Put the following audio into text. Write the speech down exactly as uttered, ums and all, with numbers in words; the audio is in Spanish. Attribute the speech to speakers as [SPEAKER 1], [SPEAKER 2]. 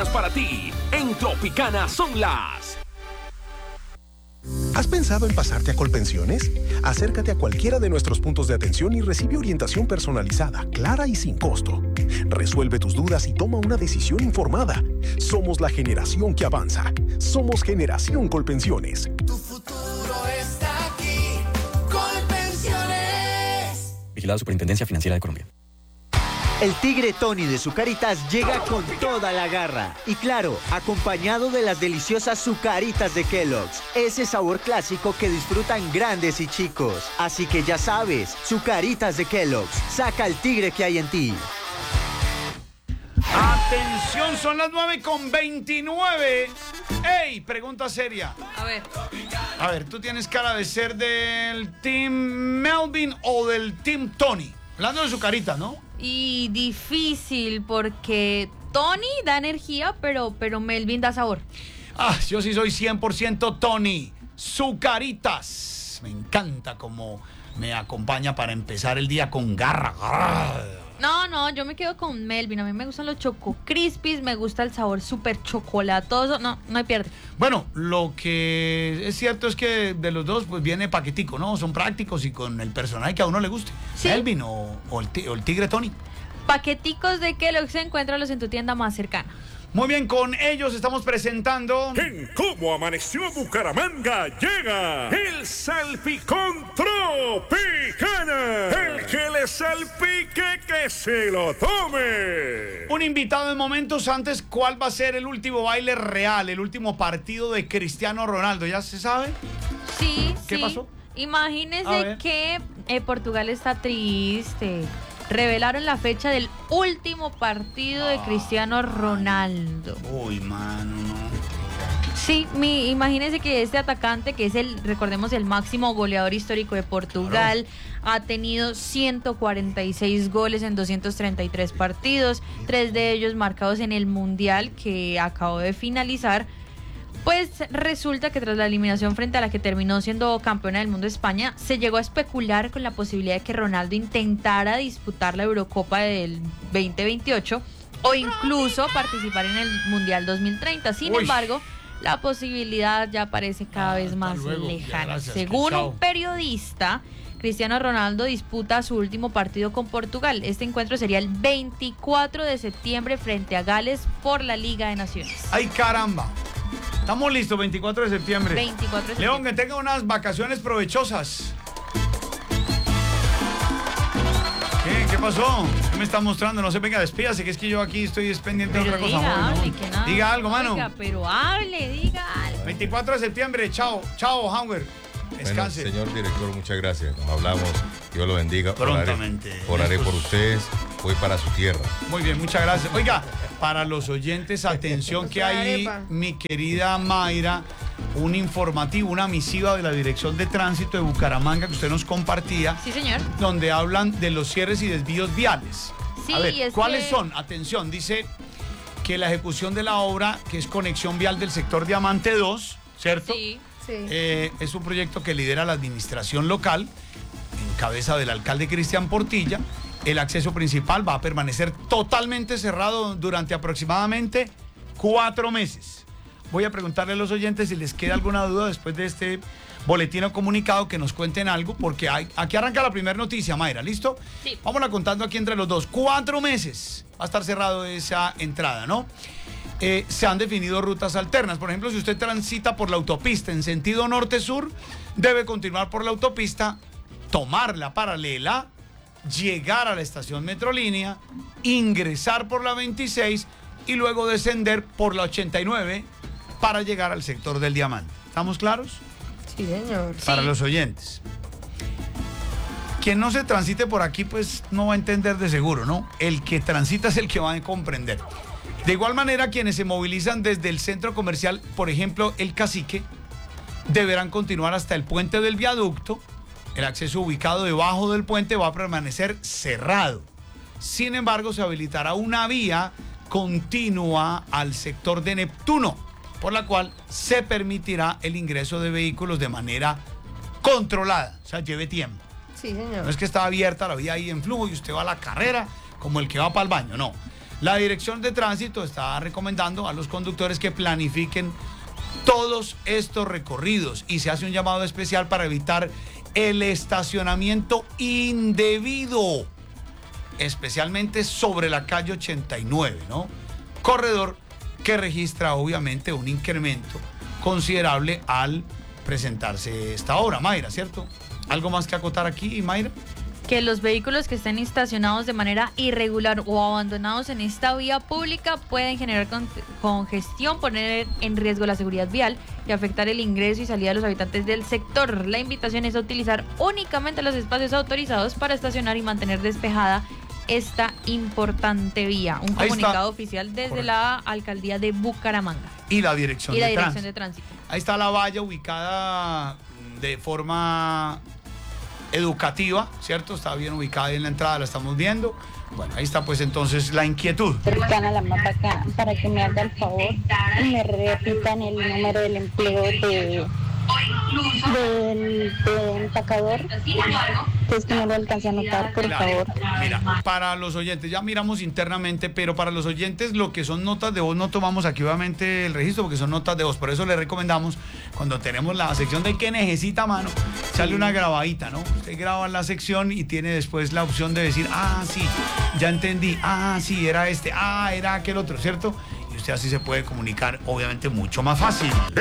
[SPEAKER 1] Tropicanadas para ti. En Tropicana son las...
[SPEAKER 2] ¿Has pensado en pasarte a Colpensiones? Acércate a cualquiera de nuestros puntos de atención y recibe orientación personalizada, clara y sin costo. Resuelve tus dudas y toma una decisión informada. Somos la generación que avanza. Somos Generación Colpensiones.
[SPEAKER 3] Tu futuro está aquí. Colpensiones.
[SPEAKER 4] Vigilado Superintendencia Financiera de Colombia.
[SPEAKER 5] El Tigre Tony de Zucaritas llega con toda la garra. Y claro, acompañado de las deliciosas Zucaritas de Kellogg's. Ese sabor clásico que disfrutan grandes y chicos. Así que ya sabes, Zucaritas de Kellogg's. Saca el tigre que hay en ti.
[SPEAKER 6] Atención, son las nueve con veintinueve. ¡Ey! Pregunta seria.
[SPEAKER 7] A ver.
[SPEAKER 6] A ver, ¿tú tienes cara de ser del Team Melvin o del Team Tony? Hablando de Zucaritas, ¿no?
[SPEAKER 7] Y difícil porque Tony da energía, pero, pero Melvin da sabor.
[SPEAKER 6] Ah, yo sí soy cien por ciento Tony. Zucaritas. Me encanta cómo me acompaña para empezar el día con garra.
[SPEAKER 7] No, no, yo me quedo con Melvin. A mí me gustan los Choco Crispies, me gusta el sabor súper chocolatoso. No, no hay pierde.
[SPEAKER 6] Bueno, lo que es cierto es que de los dos pues viene paquetico, ¿no? Son prácticos y con el personaje que a uno le guste.
[SPEAKER 7] ¿Sí?
[SPEAKER 6] Melvin o, o, el, o el Tigre Tony.
[SPEAKER 7] Paqueticos de Kellogg's, encuéntralos en tu tienda más cercana.
[SPEAKER 6] Muy bien, con ellos estamos presentando...
[SPEAKER 8] En Cómo Amaneció Bucaramanga llega el Salpicón Tropicana. El que le salpique que se lo tome.
[SPEAKER 6] Un invitado en momentos antes, ¿cuál va a ser el último baile real, el último partido de Cristiano Ronaldo? ¿Ya se sabe?
[SPEAKER 7] Sí,
[SPEAKER 6] ¿Qué
[SPEAKER 7] sí.
[SPEAKER 6] pasó?
[SPEAKER 7] Imagínese que eh, Portugal está triste. Revelaron la fecha del último partido de Cristiano Ronaldo.
[SPEAKER 6] Uy, mano, no.
[SPEAKER 7] Sí, mi, imagínense que este atacante, que es el, recordemos, el máximo goleador histórico de Portugal, claro, ha tenido ciento cuarenta y seis goles en doscientos treinta y tres partidos, tres de ellos marcados en el Mundial que acabó de finalizar. Pues resulta que tras la eliminación frente a la que terminó siendo campeona del mundo España, se llegó a especular con la posibilidad de que Ronaldo intentara disputar la Eurocopa del veinte veintiocho o incluso participar en el Mundial dos mil treinta. Sin Uy. embargo, la posibilidad ya parece cada ah, vez más luego. lejana. Gracias, Según un periodista, Cristiano Ronaldo disputa su último partido con Portugal. Este encuentro sería el veinticuatro de septiembre frente a Gales por la Liga de Naciones.
[SPEAKER 6] ¡Ay, caramba! Estamos listos, veinticuatro de septiembre.
[SPEAKER 7] veinticuatro de septiembre.
[SPEAKER 6] León, que tenga unas vacaciones provechosas. ¿Qué? ¿Qué pasó? ¿Qué me está mostrando? No se venga, despídase, que es que yo aquí estoy pendiente de otra cosa.
[SPEAKER 7] Diga,
[SPEAKER 6] hoy,
[SPEAKER 7] hable,
[SPEAKER 6] ¿no?
[SPEAKER 7] que nada.
[SPEAKER 6] Diga algo, mano.
[SPEAKER 7] Oiga, pero hable, diga algo.
[SPEAKER 6] veinticuatro de septiembre, chao, chao, Hauer. Descanse.
[SPEAKER 9] Bueno, señor director, muchas gracias. Nos hablamos. Dios lo bendiga.
[SPEAKER 6] Prontamente.
[SPEAKER 9] Oraré, oraré por ustedes. Voy para su tierra.
[SPEAKER 6] Muy bien, muchas gracias. Oiga, para los oyentes, atención que hay, mi querida Mayra, un informativo, una misiva de la Dirección de Tránsito de Bucaramanga que usted nos compartía.
[SPEAKER 7] Sí, señor.
[SPEAKER 6] Donde hablan de los cierres y desvíos viales.
[SPEAKER 7] Sí,
[SPEAKER 6] A ver,
[SPEAKER 7] es
[SPEAKER 6] ¿cuáles
[SPEAKER 7] que...
[SPEAKER 6] son? Atención, dice que la ejecución de la obra, que es conexión vial del sector Diamante dos, ¿cierto?
[SPEAKER 7] Sí.
[SPEAKER 10] Sí.
[SPEAKER 6] Eh, es un proyecto que lidera la administración local, en cabeza del alcalde Cristian Portilla. El acceso principal va a permanecer totalmente cerrado durante aproximadamente cuatro meses. Voy a preguntarle a los oyentes si les queda alguna duda después de este boletín o comunicado, que nos cuenten algo, porque hay, aquí arranca la primera noticia, Mayra, ¿listo?
[SPEAKER 7] Sí.
[SPEAKER 6] Vámonos contando aquí entre los dos. Cuatro meses va a estar cerrado esa entrada, ¿no? Eh, se han definido rutas alternas. Por ejemplo, si usted transita por la autopista en sentido norte-sur, debe continuar por la autopista, tomar la paralela, llegar a la estación Metrolínea, ingresar por la veintiséis y luego descender por la ochenta y nueve para llegar al sector del Diamante. ¿Estamos claros?
[SPEAKER 10] Sí, señor.
[SPEAKER 6] Para
[SPEAKER 7] Sí.
[SPEAKER 6] los oyentes. Quien no se transite por aquí, pues no va a entender de seguro, ¿no? El que transita es el que va a comprender. De igual manera, quienes se movilizan desde el centro comercial, por ejemplo, El Cacique, deberán continuar hasta el puente del viaducto. El acceso ubicado debajo del puente va a permanecer cerrado. Sin embargo, se habilitará una vía continua al sector de Neptuno, por la cual se permitirá el ingreso de vehículos de manera controlada, o sea, lleve tiempo.
[SPEAKER 10] Sí, señor.
[SPEAKER 6] No es que está abierta la vía ahí en flujo y usted va a la carrera como el que va para el baño, no. La Dirección de Tránsito está recomendando a los conductores que planifiquen todos estos recorridos y se hace un llamado especial para evitar el estacionamiento indebido, especialmente sobre la calle ochenta y nueve, ¿no? Corredor que registra obviamente un incremento considerable al presentarse esta obra. Mayra, ¿cierto? ¿Algo más que acotar aquí, Mayra?
[SPEAKER 7] Que los vehículos que estén estacionados de manera irregular o abandonados en esta vía pública pueden generar con congestión, poner en riesgo la seguridad vial y afectar el ingreso y salida de los habitantes del sector. La invitación es a utilizar únicamente los espacios autorizados para estacionar y mantener despejada esta importante vía. Un
[SPEAKER 6] Ahí
[SPEAKER 7] comunicado
[SPEAKER 6] está.
[SPEAKER 7] oficial desde
[SPEAKER 6] Correcto.
[SPEAKER 7] la Alcaldía de Bucaramanga.
[SPEAKER 6] Y la Dirección,
[SPEAKER 7] Y la
[SPEAKER 6] de,
[SPEAKER 7] Dirección
[SPEAKER 6] Tránsito.
[SPEAKER 7] de Tránsito.
[SPEAKER 6] Ahí está la valla ubicada de forma educativa, ¿cierto? Está bien ubicada ahí en la entrada, la estamos viendo. Bueno, ahí está pues entonces la inquietud.
[SPEAKER 10] Cercana a la mapa acá, para que me haga el favor y me repitan el número del empleo de, del, del empacador, que es que no lo alcancé a anotar, por
[SPEAKER 6] Claro.
[SPEAKER 10] favor.
[SPEAKER 6] Mira, para los oyentes, ya miramos internamente, pero para los oyentes lo que son notas de voz no tomamos aquí obviamente el registro porque son notas de voz, por eso le recomendamos cuando tenemos la sección de que necesita mano, sale una grabadita, ¿no? Usted graba la sección y tiene después la opción de decir, ah, sí, ya entendí, ah, sí, era este, ah, era aquel otro, ¿cierto? Y usted así se puede comunicar obviamente mucho más fácil.